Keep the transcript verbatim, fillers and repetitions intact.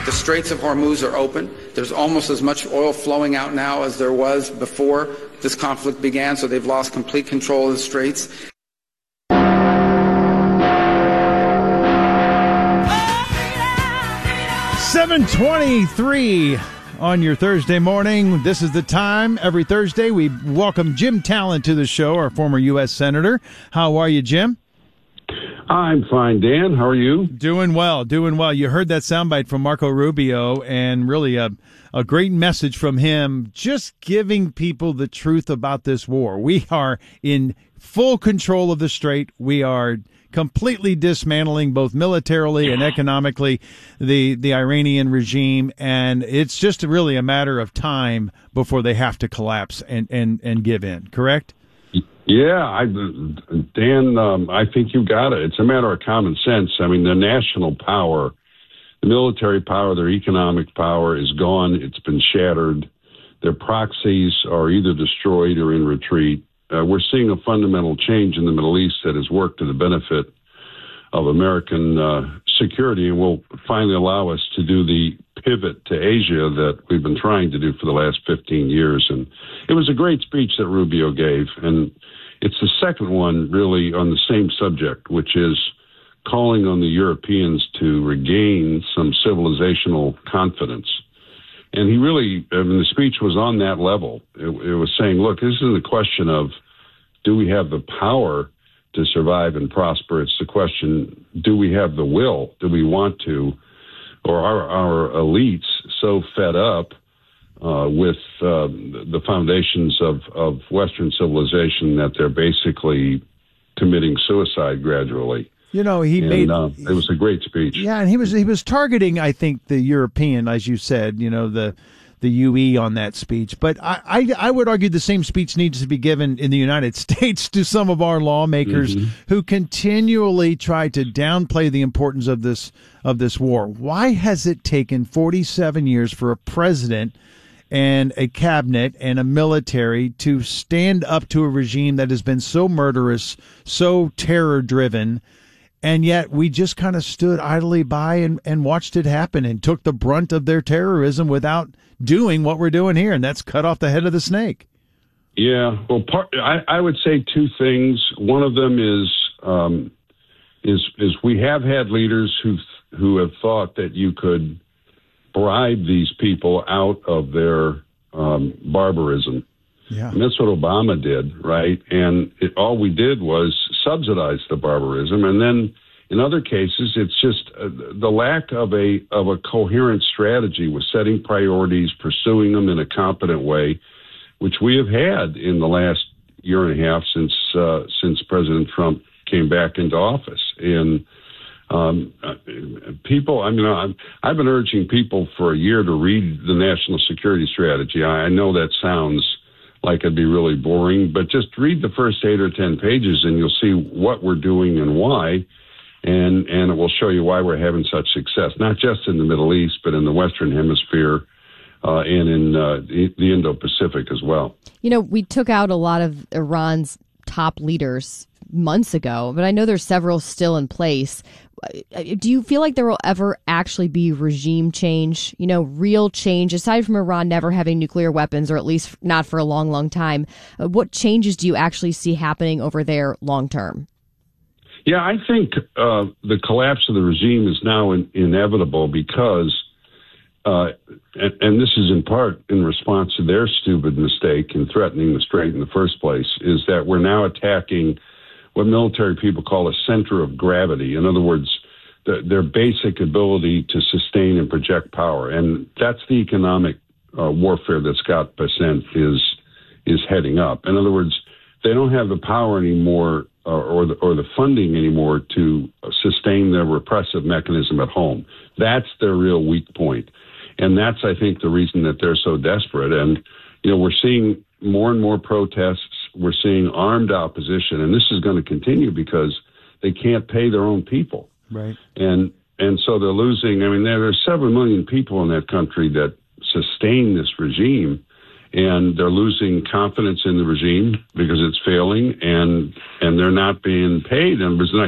The Straits of Hormuz are open. There's almost as much oil flowing out now as there was before this conflict began, so they've lost complete control of the straits. seven twenty-three on your Thursday morning. This is the time. Every Thursday, we welcome Jim Talent to the show, our former U S Senator. How are you, Jim? I'm fine, Dan. How are you? Doing well, doing well. You heard that soundbite from Marco Rubio, and really a, a great message from him, just giving people the truth about this war. We are in full control of the strait. We are completely dismantling both militarily and economically the the Iranian regime, and it's just really a matter of time before they have to collapse and and and give in. Correct? Yeah, I, Dan, um, I think you got it. It's a matter of common sense. I mean, the national power, the military power, their economic power is gone. It's been shattered. Their proxies are either destroyed or in retreat. Uh, we're seeing a fundamental change in the Middle East that has worked to the benefit of American uh, security and will finally allow us to do the pivot to Asia that we've been trying to do for the last fifteen years. And it was a great speech that Rubio gave, and it's the second one really on the same subject, which is calling on the Europeans to regain some civilizational confidence. And he really, I mean, the speech was on that level. It, it was saying, look, this isn't a question of do we have the power to survive and prosper? It's the question, do we have the will? Do we want to? Or are our elites so fed up uh, with uh, the foundations of, of Western civilization that they're basically committing suicide gradually? You know, he and, made uh, it was a great speech. Yeah, and he was he was targeting, I think, the European, as you said, you know, the the U E on that speech. But I, I I would argue the same speech needs to be given in the United States to some of our lawmakers mm-hmm. who continually try to downplay the importance of this of this war. Why has it taken forty-seven years for a president and a cabinet and a military to stand up to a regime that has been so murderous, so terror-driven? And yet we just kind of stood idly by and, and watched it happen and took the brunt of their terrorism without doing what we're doing here, and that's cut off the head of the snake. Yeah, well, part, I, I would say two things. One of them is um, is is we have had leaders who who have thought that you could bribe these people out of their um, barbarism. Yeah. And that's what Obama did, right? And it, all we did was subsidize the barbarism. And then in other cases, it's just uh, the lack of a of a coherent strategy with setting priorities, pursuing them in a competent way, which we have had in the last year and a half since uh, since President Trump came back into office. And um, people, I mean, I'm, I've been urging people for a year to read the National Security Strategy. I, I know that sounds like it'd be really boring, but just read the first eight or ten pages and you'll see what we're doing and why, and and it will show you why we're having such success, not just in the Middle East, but in the Western Hemisphere uh, and in uh, the Indo-Pacific as well. You know, we took out a lot of Iran's top leaders months ago, but I know there's several still in place. Do you feel like there will ever actually be regime change, you know, real change, aside from Iran never having nuclear weapons, or at least not for a long, long time? What changes do you actually see happening over there long term? Yeah, I think uh, the collapse of the regime is now in, inevitable because, uh, and, and this is in part in response to their stupid mistake in threatening the strait in the first place, is that we're now attacking what military people call a center of gravity. In other words, the, their basic ability to sustain and project power. And that's the economic uh, warfare that Scott Bessent is is heading up. In other words, they don't have the power anymore uh, or, the, or the funding anymore to sustain their repressive mechanism at home. That's their real weak point. And that's, I think, the reason that they're so desperate. And, you know, we're seeing more and more protests. We're seeing armed opposition, and this is going to continue because they can't pay their own people. Right. And and so they're losing. I mean, there, there's several million people in that country that sustain this regime, and they're losing confidence in the regime because it's failing, and and they're not being paid. And there's not